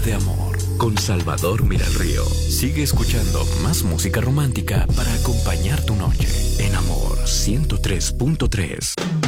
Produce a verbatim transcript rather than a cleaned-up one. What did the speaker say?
de amor con Salvador Miralrío. Sigue escuchando más música romántica para acompañar tu noche en Amor ciento tres punto tres.